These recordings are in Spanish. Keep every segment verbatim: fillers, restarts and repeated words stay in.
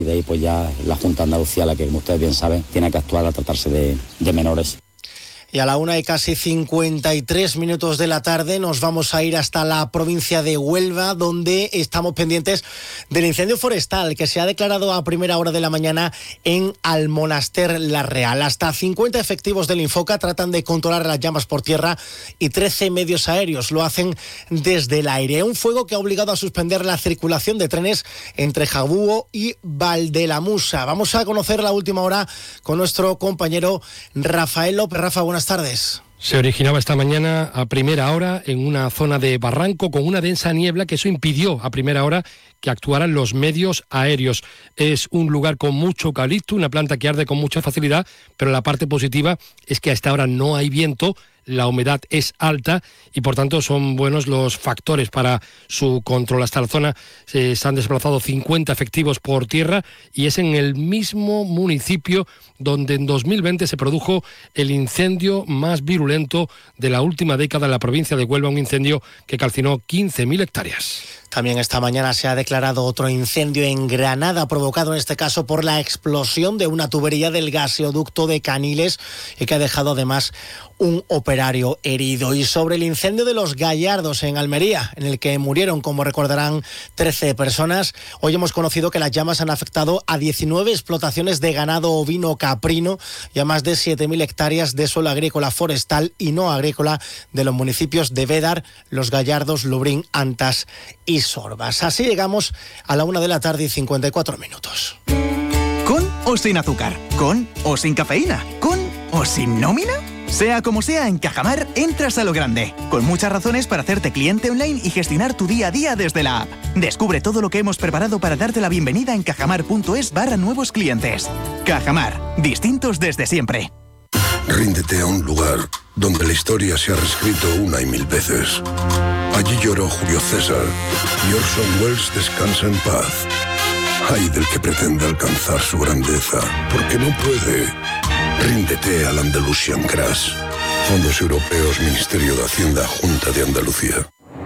Y de ahí pues ya la Junta de Andalucía, la que como ustedes bien saben, tiene que actuar al tratarse de, de menores. Y a la una y casi cincuenta y tres minutos de la tarde nos vamos a ir hasta la provincia de Huelva, donde estamos pendientes del incendio forestal que se ha declarado a primera hora de la mañana en Almonaster La Real. Hasta cincuenta efectivos del Infoca tratan de controlar las llamas por tierra y trece medios aéreos lo hacen desde el aire. Un fuego que ha obligado a suspender la circulación de trenes entre Jabúo y Valdelamusa. Vamos a conocer la última hora con nuestro compañero Rafael López. Rafa, buenas tardes. Se originaba esta mañana a primera hora en una zona de barranco con una densa niebla que eso impidió a primera hora que actuaran los medios aéreos. Es un lugar con mucho eucalipto, una planta que arde con mucha facilidad, pero la parte positiva es que a esta hora no hay viento, la humedad es alta y por tanto son buenos los factores para su control. Hasta la zona eh, se han desplazado cincuenta efectivos por tierra y es en el mismo municipio donde en dos mil veinte se produjo el incendio más virulento de la última década en la provincia de Huelva, un incendio que calcinó quince mil hectáreas. También esta mañana se ha declarado otro incendio en Granada, provocado en este caso por la explosión de una tubería del gaseoducto de Caniles y que ha dejado además un operario herido. Y sobre el incendio de Los Gallardos en Almería, en el que murieron, como recordarán, trece personas, hoy hemos conocido que las llamas han afectado a diecinueve explotaciones de ganado ovino caprino y a más de siete mil hectáreas de suelo agrícola forestal y no agrícola de los municipios de Bédar, Los Gallardos, Lubrín, Antas y Sorbas. Así llegamos a la una de la tarde y cincuenta y cuatro minutos. ¿Con o sin azúcar? ¿Con o sin cafeína? ¿Con o sin nómina? Sea como sea, en Cajamar entras a lo grande, con muchas razones para hacerte cliente online y gestionar tu día a día desde la app. Descubre todo lo que hemos preparado para darte la bienvenida en cajamar.es barra nuevos clientes. Cajamar, distintos desde siempre. Ríndete a un lugar donde la historia se ha reescrito una y mil veces. Allí lloró Julio César y Orson Welles descansa en paz. Ay del que pretende alcanzar su grandeza, porque no puede. Ríndete al Andalusian Crash. Fondos Europeos, Ministerio de Hacienda, Junta de Andalucía.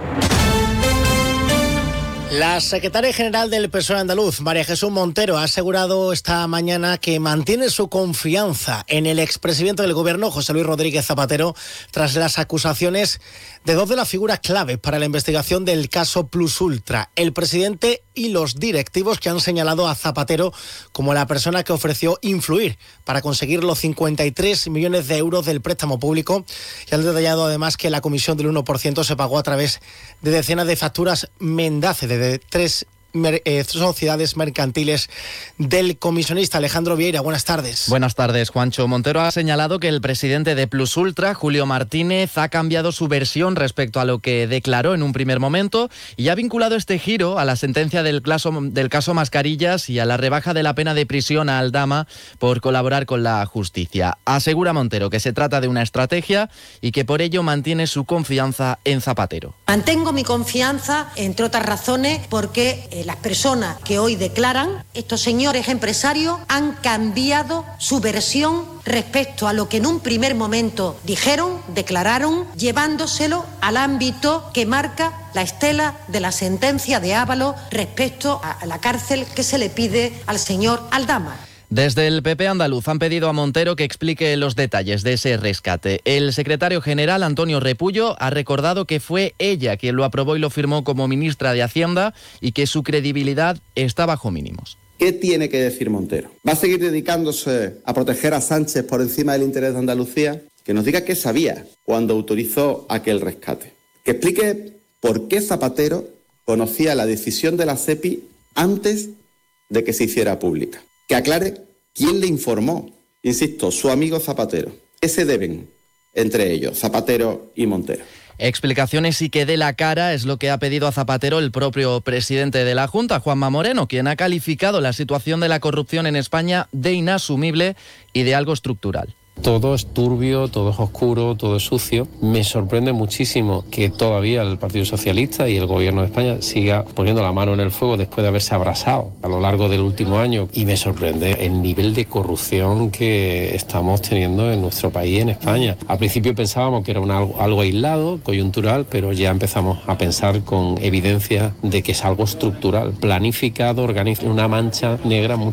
La secretaria general del P S O E andaluz, María Jesús Montero, ha asegurado esta mañana que mantiene su confianza en el expresidente del Gobierno, José Luis Rodríguez Zapatero, tras las acusaciones de dos de las figuras claves para la investigación del caso Plus Ultra, el presidente y los directivos, que han señalado a Zapatero como la persona que ofreció influir para conseguir los cincuenta y tres millones de euros del préstamo público, y han detallado además que la comisión del uno por ciento se pagó a través de decenas de facturas mendaces de de tres eh, sociedades mercantiles del comisionista. Alejandro Vieira, buenas tardes. Buenas tardes, Juancho. Montero ha señalado que el presidente de Plus Ultra, Julio Martínez, ha cambiado su versión respecto a lo que declaró en un primer momento y ha vinculado este giro a la sentencia del caso, del caso Mascarillas y a la rebaja de la pena de prisión a Aldama por colaborar con la justicia. Asegura Montero que se trata de una estrategia y que por ello mantiene su confianza en Zapatero. Mantengo mi confianza, entre otras razones, porque eh, las personas que hoy declaran, estos señores empresarios, han cambiado su versión respecto a lo que en un primer momento dijeron, declararon, llevándoselo al ámbito que marca la estela de la sentencia de Ábalos respecto a la cárcel que se le pide al señor Aldama. Desde el P P andaluz han pedido a Montero que explique los detalles de ese rescate. El secretario general, Antonio Repullo, ha recordado que fue ella quien lo aprobó y lo firmó como ministra de Hacienda y que su credibilidad está bajo mínimos. ¿Qué tiene que decir Montero? ¿Va a seguir dedicándose a proteger a Sánchez por encima del interés de Andalucía? Que nos diga qué sabía cuando autorizó aquel rescate. Que explique por qué Zapatero conocía la decisión de la SEPI antes de que se hiciera pública. Que aclare quién le informó. Insisto, su amigo Zapatero. ¿Qué se deben entre ellos, Zapatero y Montero? Explicaciones y que dé la cara es lo que ha pedido a Zapatero el propio presidente de la Junta, Juanma Moreno, quien ha calificado la situación de la corrupción en España de inasumible y de algo estructural. Todo es turbio, todo es oscuro, todo es sucio. Me sorprende muchísimo que todavía el Partido Socialista y el Gobierno de España siga poniendo la mano en el fuego después de haberse abrasado a lo largo del último año. Y me sorprende el nivel de corrupción que estamos teniendo en nuestro país, en España. Al principio pensábamos que era un algo, algo aislado, coyuntural, pero ya empezamos a pensar con evidencia de que es algo estructural, planificado, organizado, una mancha negra muy